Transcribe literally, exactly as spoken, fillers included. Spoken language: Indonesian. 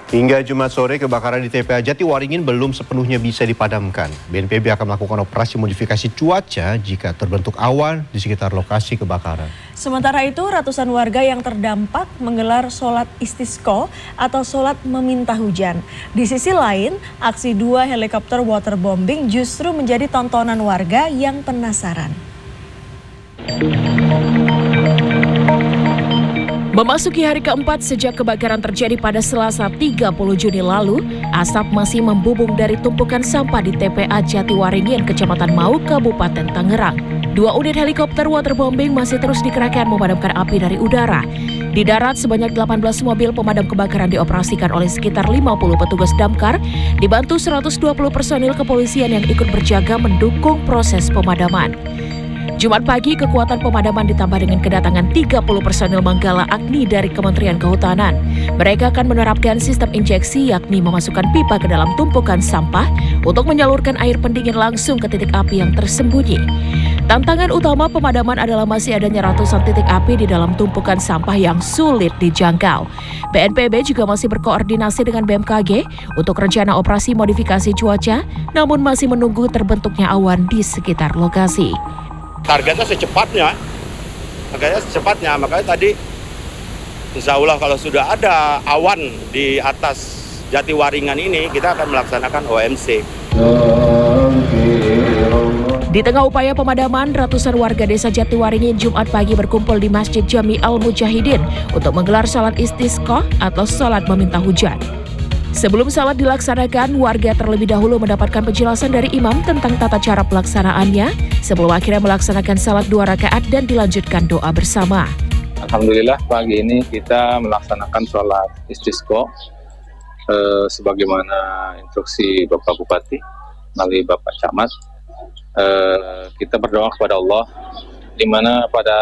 Hingga Jumat sore, kebakaran di T P A Jatiwaringin belum sepenuhnya bisa dipadamkan. B N P B akan melakukan operasi modifikasi cuaca jika terbentuk awan di sekitar lokasi kebakaran. Sementara itu, ratusan warga yang terdampak menggelar sholat istisqa atau sholat meminta hujan. Di sisi lain, aksi dua helikopter waterbombing justru menjadi tontonan warga yang penasaran. Memasuki hari keempat sejak kebakaran terjadi pada Selasa tiga puluh Juni lalu, asap masih membubung dari tumpukan sampah di T P A Jatiwaringin, Kecamatan Mau, Kabupaten Tangerang. Dua unit helikopter waterbombing masih terus dikerahkan memadamkan api dari udara. Di darat, sebanyak delapan belas mobil pemadam kebakaran dioperasikan oleh sekitar lima puluh petugas damkar, dibantu seratus dua puluh personil kepolisian yang ikut berjaga mendukung proses pemadaman. Jumat pagi, kekuatan pemadaman ditambah dengan kedatangan tiga puluh personil Manggala Agni dari Kementerian Kehutanan. Mereka akan menerapkan sistem injeksi, yakni memasukkan pipa ke dalam tumpukan sampah untuk menyalurkan air pendingin langsung ke titik api yang tersembunyi. Tantangan utama pemadaman adalah masih adanya ratusan titik api di dalam tumpukan sampah yang sulit dijangkau. B N P B juga masih berkoordinasi dengan B M K G untuk rencana operasi modifikasi cuaca, namun masih menunggu terbentuknya awan di sekitar lokasi. Targetnya secepatnya, makanya secepatnya, makanya tadi insya Allah kalau sudah ada awan di atas Jatiwaringin ini, kita akan melaksanakan O M C. Di tengah upaya pemadaman, ratusan warga desa Jatiwaringin Jumat pagi berkumpul di Masjid Jami Al-Mujahidin untuk menggelar salat istisqa atau salat meminta hujan. Sebelum salat dilaksanakan, warga terlebih dahulu mendapatkan penjelasan dari imam tentang tata cara pelaksanaannya sebelum akhirnya melaksanakan salat dua rakaat dan dilanjutkan doa bersama. Alhamdulillah pagi ini kita melaksanakan sholat istisqa eh, sebagaimana instruksi Bapak Bupati melalui Bapak Camat. Eh, kita berdoa kepada Allah, di mana pada